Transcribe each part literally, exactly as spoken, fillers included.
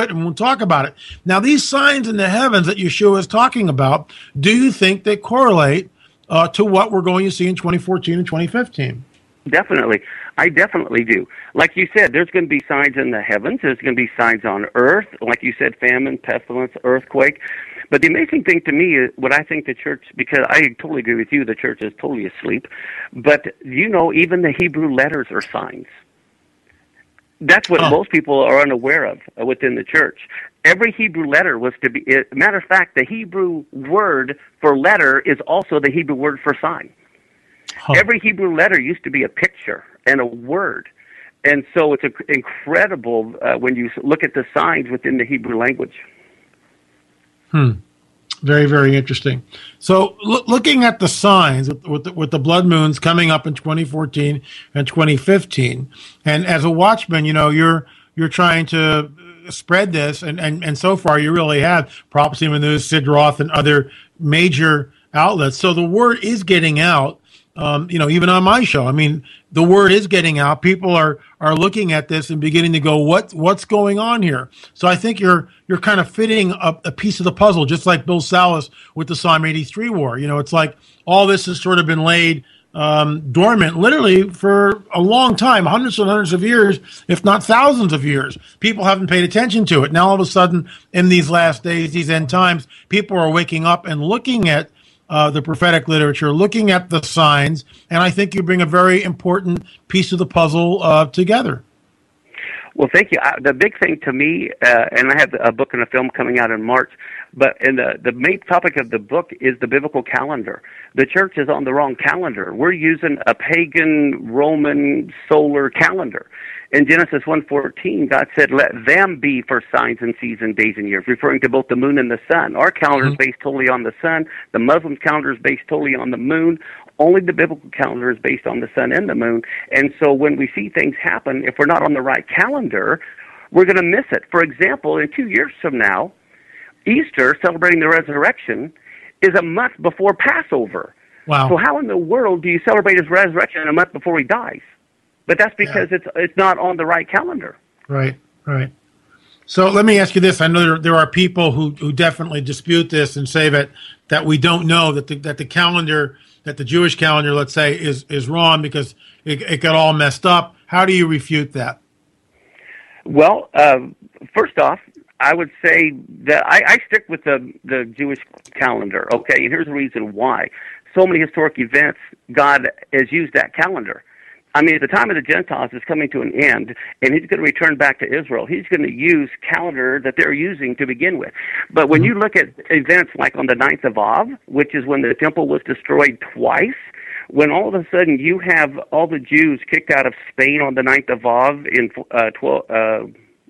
it, and we'll talk about it. Now, these signs in the heavens that Yeshua is talking about, do you think they correlate uh, to what we're going to see in twenty fourteen and twenty fifteen? Definitely. I definitely do. Like you said, there's going to be signs in the heavens. There's going to be signs on earth. Like you said, famine, pestilence, earthquake. But the amazing thing to me is what I think the church, because I totally agree with you, the church is totally asleep. But you know, even the Hebrew letters are signs. That's what oh. most people are unaware of within the church. Every Hebrew letter was to be, it, matter of fact, the Hebrew word for letter is also the Hebrew word for sign. Huh. Every Hebrew letter used to be a picture and a word. And so it's a, incredible uh, when you look at the signs within the Hebrew language. Hmm. Very, very interesting. So lo- looking at the signs with, with, the, with the blood moons coming up in twenty fourteen and twenty fifteen, and as a watchman, you know, you're you're trying to spread this, and, and, and so far you really have Prophecy in the News, Sid Roth, and other major outlets. So the word is getting out. Um, you know, even on my show, I mean, the word is getting out. People are are looking at this and beginning to go, what what's going on here? So I think you're you're kind of fitting a, a piece of the puzzle, just like Bill Salas with the Psalm eighty-three war. You know, it's like all this has sort of been laid um, dormant, literally for a long time, hundreds and hundreds of years, if not thousands of years. People haven't paid attention to it. Now all of a sudden, in these last days, these end times, people are waking up and looking at Uh, the prophetic literature, looking at the signs, and I think you bring a very important piece of the puzzle uh, together. Well, thank you. Uh, the big thing to me, uh, and I have a book and a film coming out in March, but and the, the main topic of the book is the biblical calendar. The church is on the wrong calendar. We're using a pagan Roman solar calendar. In Genesis one fourteen, God said, let them be for signs and seasons, days and years, referring to both the moon and the sun. Our calendar mm-hmm. is based totally on the sun. The Muslim calendar is based totally on the moon. Only the biblical calendar is based on the sun and the moon. And so when we see things happen, if we're not on the right calendar, we're going to miss it. For example, in two years from now, Easter, celebrating the resurrection, is a month before Passover. Wow. So how in the world do you celebrate his resurrection a month before he dies? But that's because yeah. it's it's not on the right calendar. Right, right. So let me ask you this. I know there, there are people who, who definitely dispute this and say that, that we don't know, that the, that the calendar, that the Jewish calendar, let's say, is, is wrong because it, it got all messed up. How do you refute that? Well, uh, first off, I would say that I, I stick with the, the Jewish calendar, okay? And here's the reason why. So many historic events, God has used that calendar. I mean, at the time of the Gentiles is coming to an end, and he's going to return back to Israel. He's going to use calendar that they're using to begin with. But when you look at events like on the ninth of Av, which is when the temple was destroyed twice, when all of a sudden you have all the Jews kicked out of Spain on the ninth of Av in uh, twelve, uh,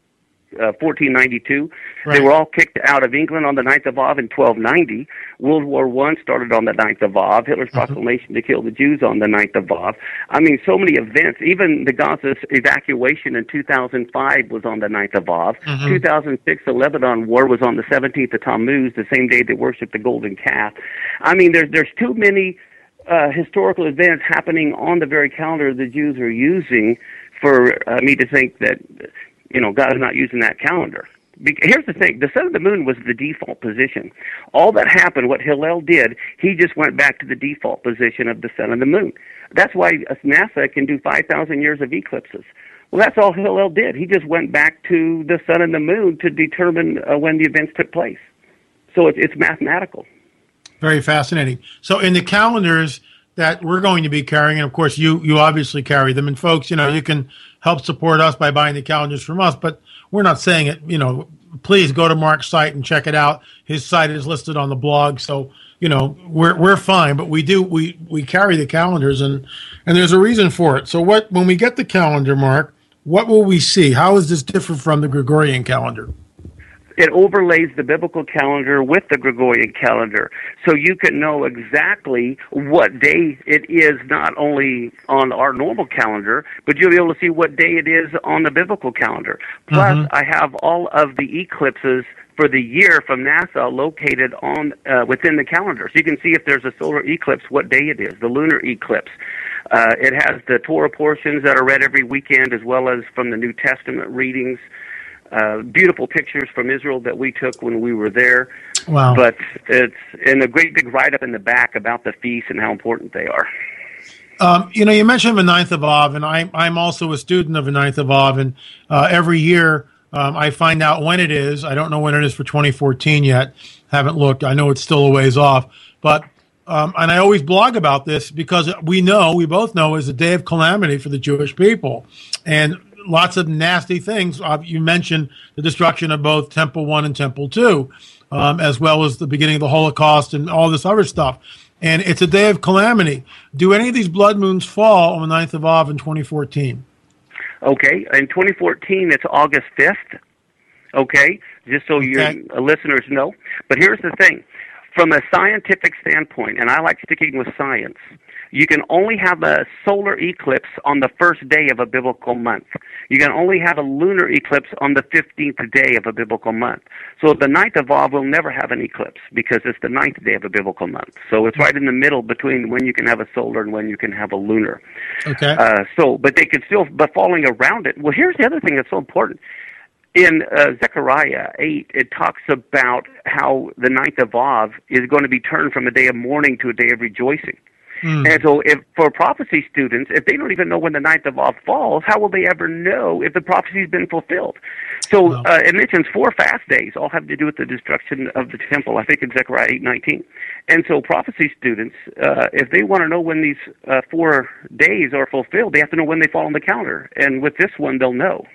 uh, fourteen ninety-two, right. They were all kicked out of England on the ninth of Av in twelve ninety. World War One started on the ninth of Av. Hitler's uh-huh. proclamation to kill the Jews on the ninth of Av. I mean, so many events. Even the Gaza evacuation in two thousand five was on the ninth of Av. Uh-huh. two thousand six, the Lebanon War was on the seventeenth of Tammuz, the same day they worshipped the golden calf. I mean, there's there's too many uh, historical events happening on the very calendar the Jews are using for uh, me to think that, you know, God is not using that calendar. Here's the thing. The sun and the moon was the default position. All that happened, what Hillel did, he just went back to the default position of the sun and the moon. That's why NASA can do five thousand years of eclipses. Well, that's all Hillel did. He just went back to the sun and the moon to determine uh, when the events took place. So it's, it's mathematical. Very fascinating. So in the calendars that we're going to be carrying, and of course you, you obviously carry them, and folks, you know, you can help support us by buying the calendars from us, but we're not saying it, you know, please go to Mark's site and check it out. His site is listed on the blog. So, you know, we're, we're fine, but we do, we, we carry the calendars and, and there's a reason for it. So what, when we get the calendar, Mark, what will we see? How is this different from the Gregorian calendar? It overlays the biblical calendar with the Gregorian calendar, so you can know exactly what day it is, not only on our normal calendar, but you'll be able to see what day it is on the biblical calendar. Plus, mm-hmm. I have all of the eclipses for the year from NASA located on uh, within the calendar, so you can see if there's a solar eclipse, what day it is, the lunar eclipse. Uh, it has the Torah portions that are read every weekend, as well as from the New Testament readings. uh, beautiful pictures from Israel that we took when we were there. Wow. But it's in a great big write-up in the back about the feast and how important they are. Um, you know, you mentioned the ninth of Av, and I, I'm also a student of the ninth of Av, and uh, every year um, I find out when it is. I don't know when it is for twenty fourteen yet. Haven't looked. I know it's still a ways off. But um, and I always blog about this because we know, we both know, it's a day of calamity for the Jewish people. And lots of nasty things. Uh, you mentioned the destruction of both Temple One and Temple Two, um, as well as the beginning of the Holocaust and all this other stuff. And it's a day of calamity. Do any of these blood moons fall on the ninth of Av in twenty fourteen? Okay. In twenty fourteen, it's August fifth. Okay. Just so your okay. listeners know. But here's the thing. From a scientific standpoint, and I like sticking with science, you can only have a solar eclipse on the first day of a biblical month. You can only have a lunar eclipse on the fifteenth day of a biblical month. So the ninth of Av will never have an eclipse because it's the ninth day of a biblical month. So it's right in the middle between when you can have a solar and when you can have a lunar. Okay. Uh, so, but they could still, but falling around it. Well, here's the other thing that's so important. In uh, Zechariah eight, it talks about how the ninth of Av is going to be turned from a day of mourning to a day of rejoicing. Mm. And so if for prophecy students, if they don't even know when the ninth of Av falls, how will they ever know if the prophecy's been fulfilled? So no. uh, it mentions four fast days, all have to do with the destruction of the temple, I think in Zechariah eight nineteen. And so prophecy students, uh, if they want to know when these uh, four days are fulfilled, they have to know when they fall on the calendar. And with this one, they'll know.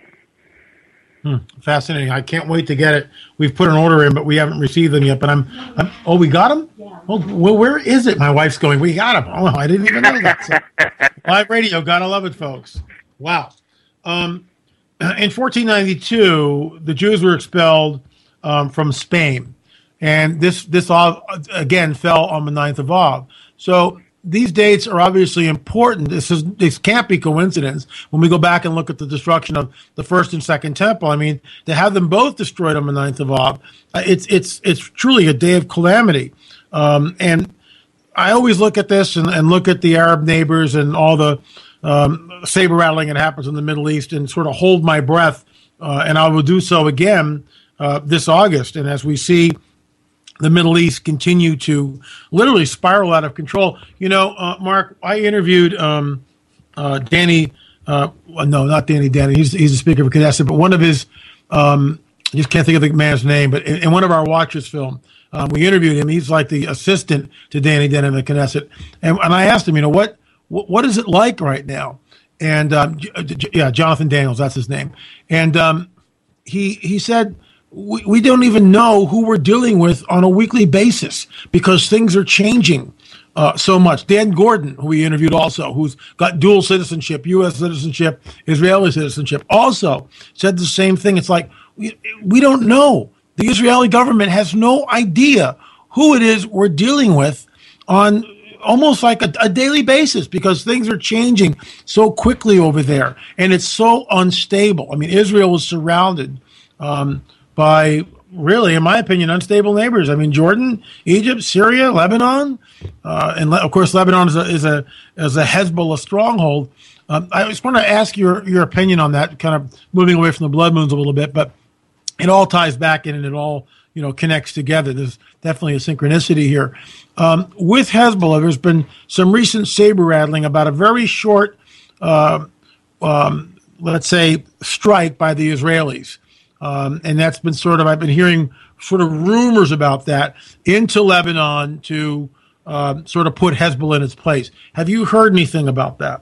Hmm. Fascinating. I can't wait to get it. We've put an order in, but we haven't received them yet. But I'm, I'm oh, we got them? Yeah. Oh, well, where is it? My wife's going, we got them. Oh, I didn't even know that. So, live radio, gotta love it, folks. Wow. Um, in fourteen ninety-two, the Jews were expelled um, from Spain. And this, this all, again, fell on the ninth of Av. So these dates are obviously important. This is this can't be coincidence. When we go back and look at the destruction of the first and second temple, I mean, to have them both destroyed on the ninth of Av, it's it's it's truly a day of calamity. Um, and I always look at this and, and look at the Arab neighbors and all the um, saber rattling that happens in the Middle East and sort of hold my breath. Uh, and I will do so again uh, this August. And as we see the Middle East continue to literally spiral out of control. You know, uh, Mark, I interviewed um, uh, Danny, uh, no, not Danny Danny, he's, he's the speaker of Knesset, but one of his, um, I just can't think of the man's name, but in, in one of our Watchers film, um, we interviewed him. He's like the assistant to Danny Danny in the Knesset. And, and I asked him, you know, what, what, what is it like right now? And, um, yeah, Jonathan Daniels, that's his name. And um, he he said, We, we don't even know who we're dealing with on a weekly basis because things are changing uh, so much. Dan Gordon, who we interviewed also, who's got dual citizenship, U S citizenship, Israeli citizenship, also said the same thing. It's like, we, we don't know. The Israeli government has no idea who it is we're dealing with on almost like a, a daily basis because things are changing so quickly over there. And it's so unstable. I mean, Israel was surrounded um, by really, in my opinion, unstable neighbors. I mean, Jordan, Egypt, Syria, Lebanon, uh, and le- of course, Lebanon is a is a is a Hezbollah stronghold. Um, I just want to ask your your opinion on that, kind of moving away from the blood moons a little bit, but it all ties back in and it all you know connects together. There's definitely a synchronicity here. Um, with Hezbollah, there's been some recent saber rattling about a very short, uh, um, let's say, strike by the Israelis. Um, and that's been sort of, I've been hearing sort of rumors about that into Lebanon to um, sort of put Hezbollah in its place. Have you heard anything about that?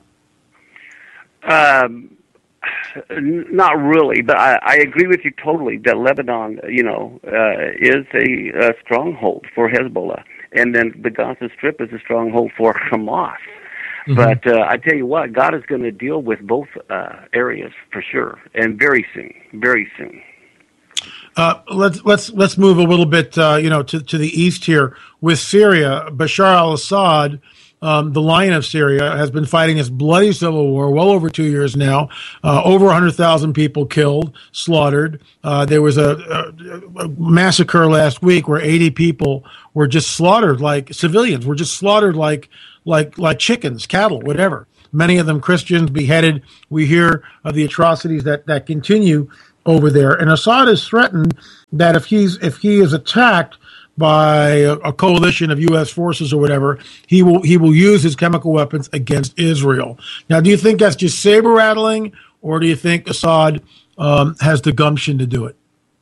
Um, not really, but I, I agree with you totally that Lebanon, you know, uh, is a, a stronghold for Hezbollah. And then the Gaza Strip is a stronghold for Hamas. Mm-hmm. But uh, I tell you what, God is going to deal with both uh, areas for sure, and very soon, very soon. Uh, let's let's let's move a little bit, uh, you know, to to the east here with Syria. Bashar al-Assad, um, the Lion of Syria, has been fighting this bloody civil war well over two years now. Uh, over one hundred thousand people killed, slaughtered. Uh, there was a, a, a massacre last week where eighty people were just slaughtered, like civilians, were just slaughtered like. like like chickens, cattle, whatever. Many of them Christians, beheaded. We hear of the atrocities that, that continue over there, and Assad has threatened that if he's if he is attacked by a, a coalition of U S forces or whatever, he will he will use his chemical weapons against Israel. Now, do you think that's just saber rattling, or do you think Assad um, has the gumption to do it?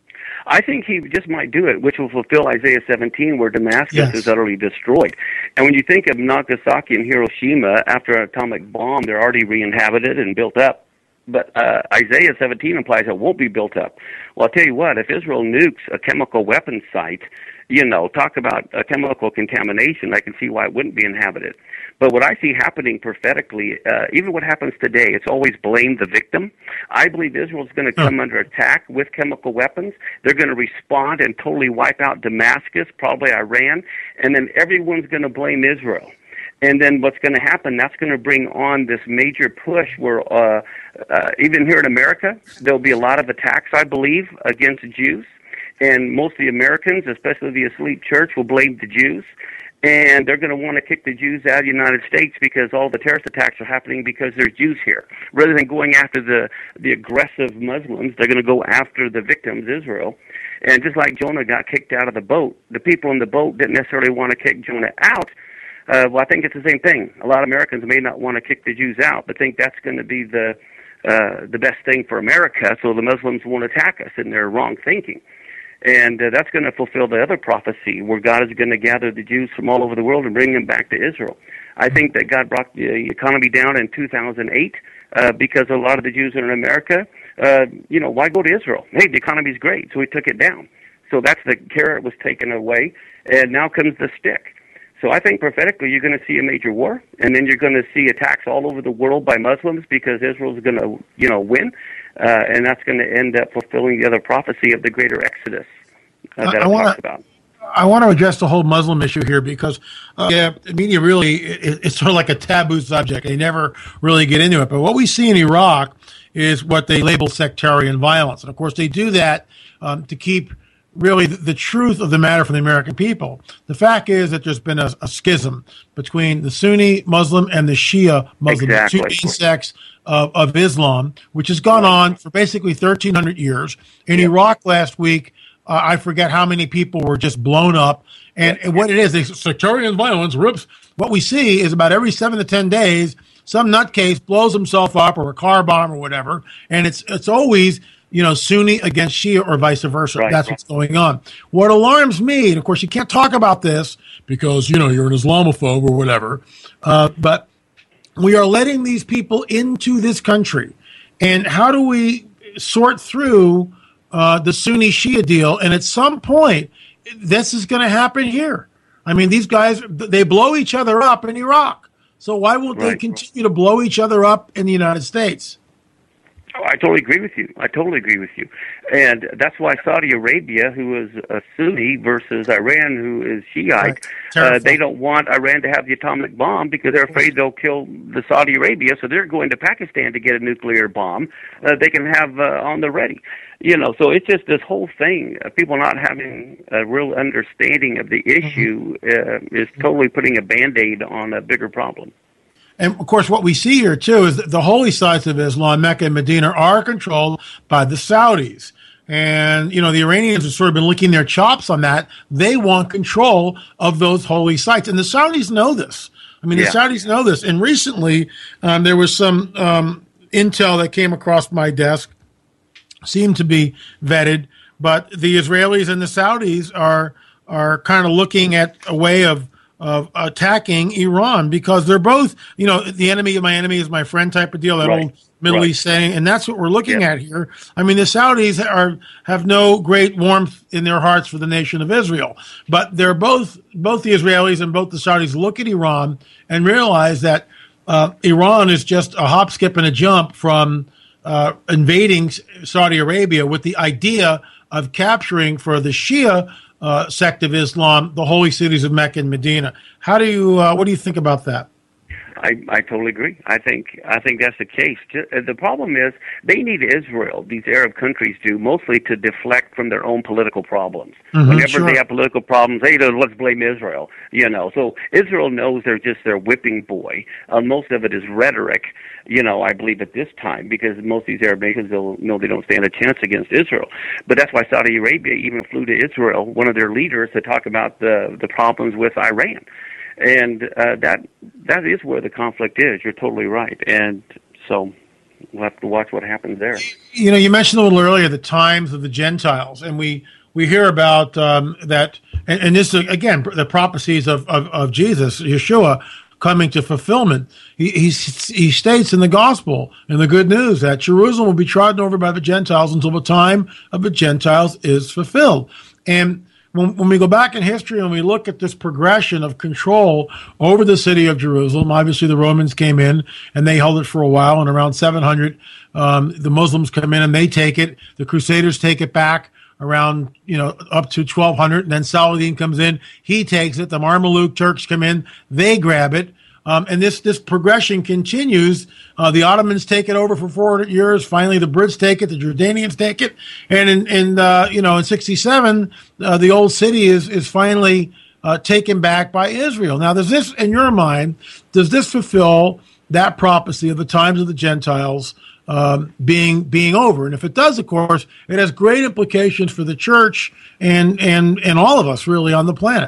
I think he just might do it, which will fulfill Isaiah seventeen, where Damascus Yes. is utterly destroyed. And when you think of Nagasaki and Hiroshima, after an atomic bomb, they're already re-inhabited and built up. But uh, Isaiah seventeen implies it won't be built up. Well, I'll tell you what, if Israel nukes a chemical weapons site, you know, talk about a chemical contamination, I can see why it wouldn't be inhabited. But what I see happening prophetically, uh, even what happens today, it's always blame the victim. I believe Israel's going to come under attack with chemical weapons. They're going to respond and totally wipe out Damascus, probably Iran, and then everyone's going to blame Israel. And then what's going to happen, that's going to bring on this major push where uh, uh, even here in America, there'll be a lot of attacks, I believe, against Jews. And most of the Americans, especially the elite church, will blame the Jews. And they're going to want to kick the Jews out of the United States because all the terrorist attacks are happening because there's Jews here. Rather than going after the, the aggressive Muslims, they're going to go after the victims, Israel. And just like Jonah got kicked out of the boat, the people in the boat didn't necessarily want to kick Jonah out. Uh, well, I think it's the same thing. A lot of Americans may not want to kick the Jews out, but think that's going to be the uh, the best thing for America, so the Muslims won't attack us in their wrong thinking. And uh, that's going to fulfill the other prophecy where God is going to gather the Jews from all over the world and bring them back to Israel. I think that God brought the economy down in two thousand eight uh, because a lot of the Jews in America, uh, you know, why go to Israel? Hey, the economy's great, so we took it down. So that's the carrot was taken away, and now comes the stick. So I think prophetically you're going to see a major war, and then you're going to see attacks all over the world by Muslims because Israel's going to, you know, win, uh, and that's going to end up fulfilling the other prophecy of the greater Exodus uh, that I, I wanna, talked about. I want to address the whole Muslim issue here because uh, yeah, the media really, it, it's sort of like a taboo subject. They never really get into it. But what we see in Iraq is what they label sectarian violence. And, of course, they do that um, to keep really the, the truth of the matter for the American people. The fact is that there's been a, a schism between the Sunni Muslim and the Shia Muslim, exactly. the two main sects of, of Islam, which has gone on for basically thirteen hundred years. In yeah. Iraq last week, uh, I forget how many people were just blown up. And, yeah. and what it is, is sectarian violence rips. What we see is about every seven to ten days, some nutcase blows himself up or a car bomb or whatever. And it's it's always, you know, Sunni against Shia or vice versa. Right, That's right. what's going on. What alarms me, and of course you can't talk about this because, you know, you're an Islamophobe or whatever, uh, but we are letting these people into this country. And how do we sort through uh, the Sunni Shia deal? And at some point, this is going to happen here. I mean, these guys, they blow each other up in Iraq. So why won't right. they continue to blow each other up in the United States? Oh, I totally agree with you. I totally agree with you. And that's why Saudi Arabia, who is a Sunni, versus Iran, who is Shiite, right. uh, they don't want Iran to have the atomic bomb because they're afraid they'll kill the Saudi Arabia, so they're going to Pakistan to get a nuclear bomb uh, they can have uh, on the ready. You know, so it's just this whole thing. Uh, people not having a real understanding of the issue uh, is totally putting a Band-Aid on a bigger problem. And, of course, what we see here, too, is that the holy sites of Islam, Mecca and Medina, are controlled by the Saudis. And, you know, the Iranians have sort of been licking their chops on that. They want control of those holy sites. And the Saudis know this. I mean, yeah. the Saudis know this. And recently, um, there was some um, intel that came across my desk, seemed to be vetted, but the Israelis and the Saudis are are kind of looking at a way of of attacking Iran because they're both, you know, the enemy of my enemy is my friend type of deal, that right. old Middle right. East saying, and that's what we're looking yeah. at here. I mean, the Saudis are have no great warmth in their hearts for the nation of Israel, but they're both, both the Israelis and both the Saudis look at Iran and realize that uh, Iran is just a hop, skip, and a jump from uh, invading Saudi Arabia with the idea of capturing for the Shia Uh, sect of Islam, the holy cities of Mecca and Medina. How do you, uh, what do you think about that? I, I totally agree. I think I think that's the case. The problem is they need Israel, these Arab countries do, mostly to deflect from their own political problems. Mm-hmm, Whenever sure. they have political problems, hey, let's blame Israel. You know, so Israel knows they're just their whipping boy. Uh, most of it is rhetoric. You know, I believe at this time, because most of these Arab nations know they don't stand a chance against Israel. But that's why Saudi Arabia even flew to Israel, one of their leaders, to talk about the the problems with Iran. And uh, that that is where the conflict is. You're totally right. And so we'll have to watch what happens there. You know, you mentioned a little earlier the times of the Gentiles, and we, we hear about um, that, and, and this, again, the prophecies of, of, of Jesus, Yeshua, coming to fulfillment. He, he, he states in the gospel, in the good news, that Jerusalem will be trodden over by the Gentiles until the time of the Gentiles is fulfilled. And When, when we go back in history and we look at this progression of control over the city of Jerusalem, obviously the Romans came in and they held it for a while, and around seven hundred, um, the Muslims come in and they take it. The Crusaders take it back around, you know, up to twelve hundred, and then Saladin comes in, he takes it. The Mameluke Turks come in, they grab it. Um, and this, this progression continues. Uh, the Ottomans take it over for four hundred years. Finally, the Brits take it. The Jordanians take it. And in, in uh, you know, in sixty-seven, uh, the old city is, is finally uh, taken back by Israel. Now, does this, in your mind, does this fulfill that prophecy of the times of the Gentiles um, being being over? And if it does, of course, it has great implications for the church and, and, and all of us, really, on the planet.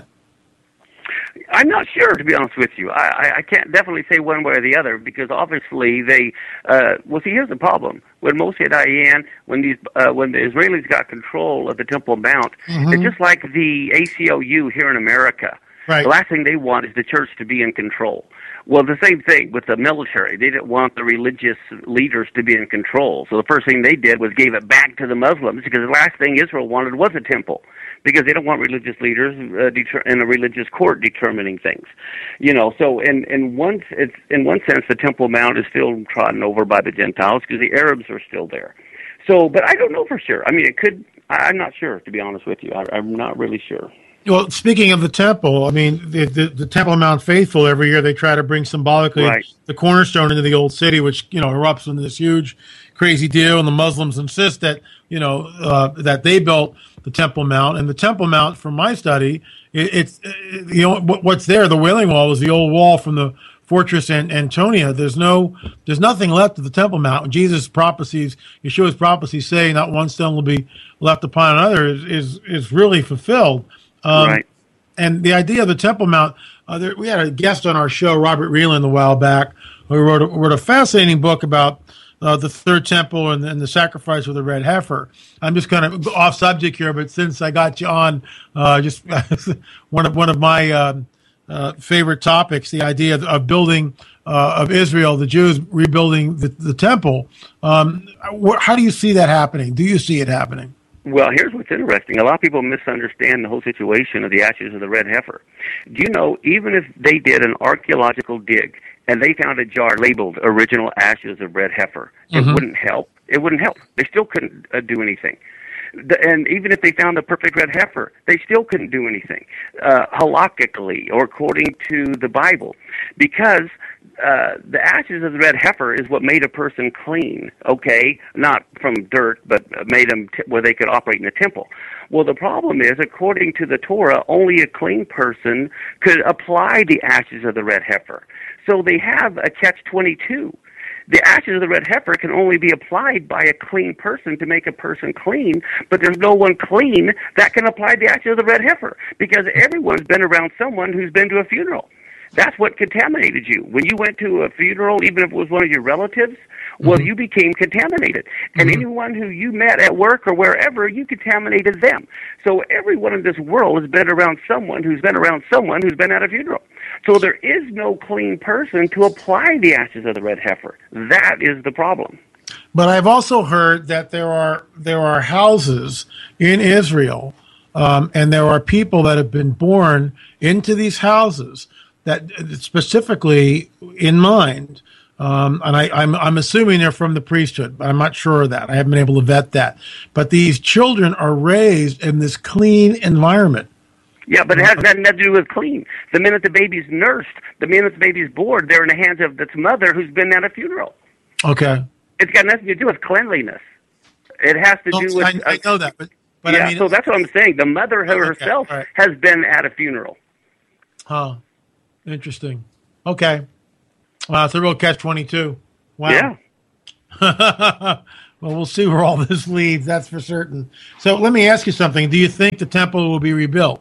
I'm not sure, to be honest with you. I, I can't definitely say one way or the other, because obviously they. Uh, well, see, here's the problem: when Moshe Dayan, when these, uh, when the Israelis got control of the Temple Mount, mm-hmm. it's just like the A C L U here in America. Right. The last thing they want is the church to be in control. Well, the same thing with the military. They didn't want the religious leaders to be in control. So the first thing they did was gave it back to the Muslims, because the last thing Israel wanted was a temple, because they don't want religious leaders uh, deter- in a religious court determining things. You know, so in, in, one, it's, in one sense, the Temple Mount is still trodden over by the Gentiles because the Arabs are still there. So, but I don't know for sure. I mean, it could, I, I'm not sure, to be honest with you. I, I'm not really sure. Well, speaking of the temple, I mean, the, the, the Temple Mount Faithful, every year they try to bring symbolically right. the cornerstone into the old city, which, you know, erupts into this huge, crazy deal. And the Muslims insist that, you know, uh, that they built the Temple Mount. And the Temple Mount, from my study, it, it's, it, you know, what's there, the Wailing Wall, is the old wall from the Fortress An- Antonia. There's no, there's nothing left of the Temple Mount. Jesus' prophecies, Yeshua's prophecies say not one stone will be left upon another is, is, is really fulfilled. Um, right. And the idea of the Temple Mount, uh, there, we had a guest on our show, Robert Reland, a while back, who wrote a, wrote a fascinating book about uh, the third temple and, and the sacrifice of the red heifer. I'm just kind of off subject here, but since I got you on, uh, just one of one of my uh, uh, favorite topics, the idea of, of building uh, of Israel, the Jews rebuilding the, the temple. Um, wh- how do you see that happening? Do you see it happening? Well, here's what's interesting. A lot of people misunderstand the whole situation of the ashes of the red heifer. Do you know, even if they did an archaeological dig and they found a jar labeled original ashes of red heifer, mm-hmm. it wouldn't help. It wouldn't help. They still couldn't uh, do anything. The, and even if they found the perfect red heifer, they still couldn't do anything, uh, halakhically, or according to the Bible, because uh, the ashes of the red heifer is what made a person clean, okay? Not from dirt, but made them t- where they could operate in a temple. Well, the problem is, according to the Torah, only a clean person could apply the ashes of the red heifer. So they have a catch twenty-two. The ashes of the red heifer can only be applied by a clean person to make a person clean, but there's no one clean that can apply the ashes of the red heifer, because everyone's been around someone who's been to a funeral. That's what contaminated you. When you went to a funeral, even if it was one of your relatives, well, mm-hmm. you became contaminated. And mm-hmm. anyone who you met at work or wherever, you contaminated them. So everyone in this world has been around someone who's been around someone who's been at a funeral. So there is no clean person to apply the ashes of the red heifer. That is the problem. But I've also heard that there are there are houses in Israel, um, and there are people that have been born into these houses that specifically in mind, um, and I, I'm, I'm assuming they're from the priesthood, but I'm not sure of that. I haven't been able to vet that. But these children are raised in this clean environment. Yeah, but it has nothing to do with clean. The minute the baby's nursed, the minute the baby's born, they're in the hands of its mother who's been at a funeral. Okay. It's got nothing to do with cleanliness. It has to no, do with... I, I know that, but... but yeah, I mean, so that's what I'm saying. The mother herself okay, right. has been at a funeral. Huh. Interesting. Okay. Wow, it's a real catch twenty-two. Wow. Yeah. Well, we'll see where all this leads, that's for certain. So let me ask you something. Do you think the temple will be rebuilt?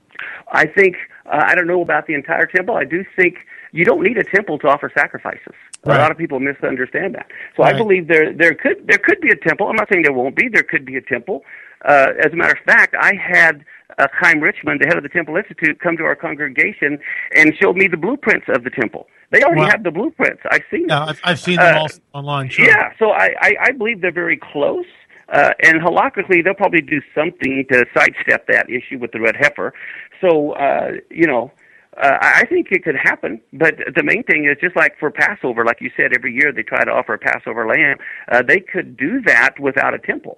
I think, uh, I don't know about the entire temple. I do think you don't need a temple to offer sacrifices. Right. A lot of people misunderstand that. So right. I believe there there could there could be a temple. I'm not saying there won't be. There could be a temple. Uh, as a matter of fact, I had uh, Chaim Richmond, the head of the Temple Institute, come to our congregation and showed me the blueprints of the temple. They already wow. have the blueprints. I've seen yeah, them. I've, I've seen them uh, all online. Sure. Yeah, so I, I, I believe they're very close. Uh, and halakhically, they'll probably do something to sidestep that issue with the red heifer. So, uh, you know, uh, I think it could happen. But the main thing is, just like for Passover, like you said, every year they try to offer a Passover lamb. Uh, they could do that without a temple.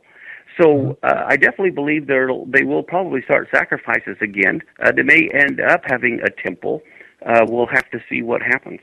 So uh, I definitely believe they will probably start sacrifices again. Uh, they may end up having a temple. Uh, we'll have to see what happens.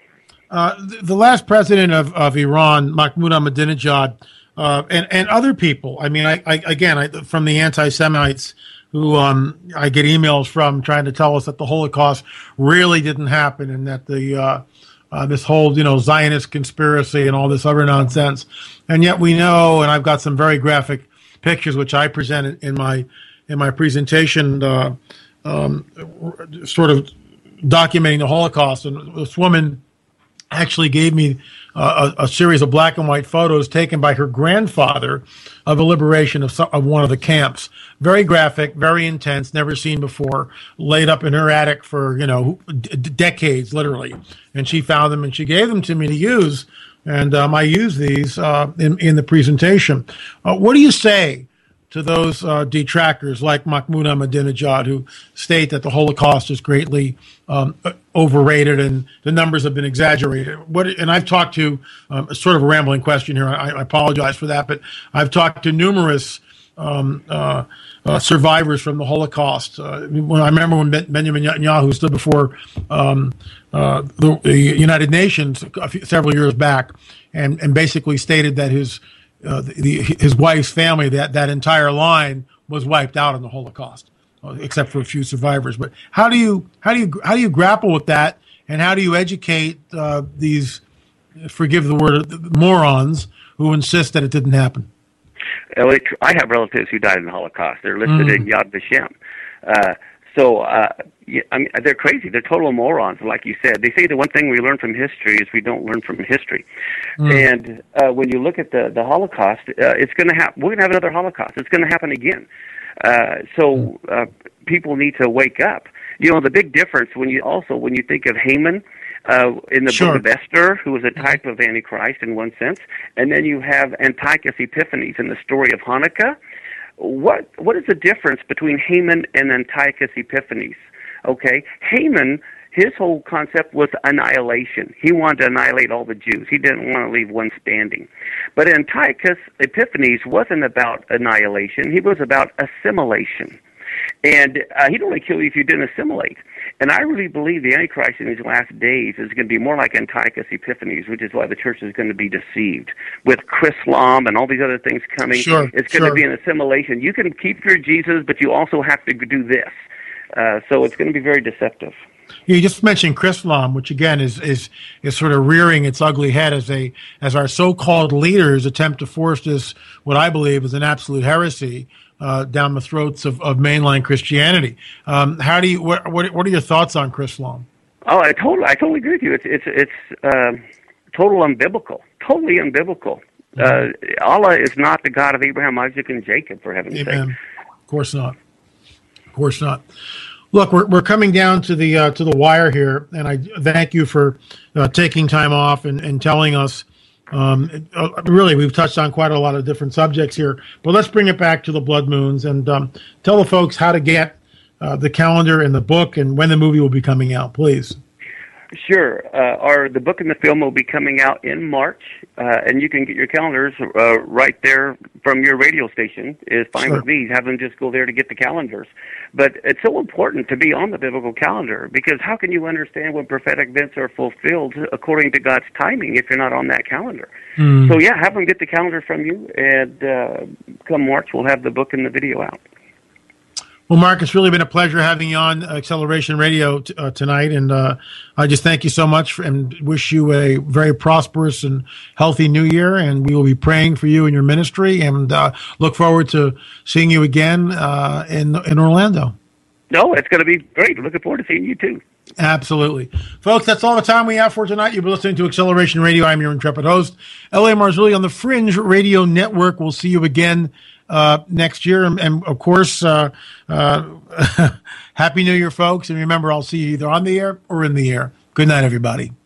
Uh, the, the last president of, of Iran, Mahmoud Ahmadinejad, uh, and, and other people, I mean, I, I again, I, from the anti-Semites who um, I get emails from trying to tell us that the Holocaust really didn't happen and that the uh, uh, this whole, you know, Zionist conspiracy and all this other nonsense. And yet we know, and I've got some very graphic pictures which I presented in my in my presentation, uh, um, sort of documenting the Holocaust. And this woman actually gave me uh, a, a series of black and white photos taken by her grandfather of the liberation of, some, of one of the camps. Very graphic, very intense, never seen before, laid up in her attic for, you know, d- decades, literally. And she found them and she gave them to me to use. And um, I use these uh, in, in the presentation. Uh, what do you say to those uh, detractors like Mahmoud Ahmadinejad who state that the Holocaust is greatly um, overrated and the numbers have been exaggerated? What? And I've talked to, um, sort of a rambling question here, I, I apologize for that, but I've talked to numerous um, uh, uh, survivors from the Holocaust. Uh, when I remember when ben- Benjamin Netanyahu stood before um, uh, the, the United Nations a few, several years back and, and basically stated that his Uh, the, the, his wife's family, that, that entire line was wiped out in the Holocaust, uh, except for a few survivors. But how do you how do you how do you grapple with that, and how do you educate uh, these, forgive the word, morons who insist that it didn't happen? I have relatives who died in the Holocaust. They're listed mm. in Yad Vashem. Uh, so uh, yeah, I mean, they're crazy. They're total morons, like you said. They say the one thing we learn from history is we don't learn from history. Mm. And uh, when you look at the, the Holocaust, uh, it's going to happen. We're going to have another Holocaust. It's going to happen again. Uh, so uh, people need to wake up. You know, the big difference when you also when you think of Haman uh, in the sure. book of Esther, who was a type of Antichrist in one sense, and then you have Antiochus Epiphanes in the story of Hanukkah. What what is the difference between Haman and Antiochus Epiphanes? Okay, Haman, his whole concept was annihilation. He wanted to annihilate all the Jews. He didn't want to leave one standing. But Antiochus Epiphanes wasn't about annihilation. He was about assimilation. And uh, he'd only kill you if you didn't assimilate. And I really believe the Antichrist in these last days is going to be more like Antiochus Epiphanes, which is why the church is going to be deceived. With Chrislam and all these other things coming, sure, it's going sure. to be an assimilation. You can keep your Jesus, but you also have to do this. Uh, so it's going to be very deceptive. You just mentioned Chrislam, which again is, is is sort of rearing its ugly head as a as our so-called leaders attempt to force this, what I believe is an absolute heresy, uh, down the throats of, of mainline Christianity. Um, how do you what, what what are your thoughts on Chrislam? Oh, I totally I totally agree with you. It's it's it's uh, total unbiblical, totally unbiblical. Mm-hmm. Uh, Allah is not the God of Abraham, Isaac, and Jacob, for heaven's Amen. sake. Of course not. Of course not. Look, we're we're coming down to the uh, to the wire here, and I thank you for uh, taking time off and, and telling us. Um, uh, really, we've touched on quite a lot of different subjects here, but let's bring it back to the blood moons and um, tell the folks how to get uh, the calendar and the book and when the movie will be coming out, please. Sure. Uh, our the book and the film will be coming out in March, uh, and you can get your calendars uh, right there from your radio station. Is fine Sure. with me. Have them just go there to get the calendars. But it's so important to be on the biblical calendar, because how can you understand when prophetic events are fulfilled according to God's timing if you're not on that calendar? Mm. So yeah, have them get the calendar from you, and uh, come March we'll have the book and the video out. Well, Mark, it's really been a pleasure having you on Acceleration Radio t- uh, tonight, and uh, I just thank you so much for, and wish you a very prosperous and healthy new year, and we will be praying for you and your ministry, and uh, look forward to seeing you again uh, in in Orlando. No, it's going to be great. Looking forward to seeing you too. Absolutely. Folks, that's all the time we have for tonight. You've been listening to Acceleration Radio. I'm your intrepid host, L A. Marzulli on the Fringe Radio Network. We'll see you again uh, next year. And, and of course, uh, uh, Happy New Year, folks. And remember, I'll see you either on the air or in the air. Good night, everybody.